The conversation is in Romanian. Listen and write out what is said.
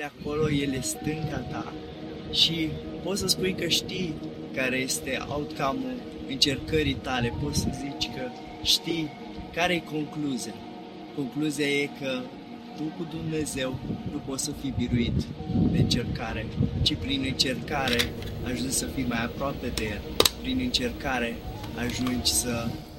acolo, El e stânga ta și poți să spui că știi care este outcome-ul încercării tale, poți să zici că știi care e concluzia. Concluzia e că tu cu Dumnezeu nu poți să fii biruit de încercare, ci prin încercare ajungi să fii mai aproape de El. Prin încercare ajungi să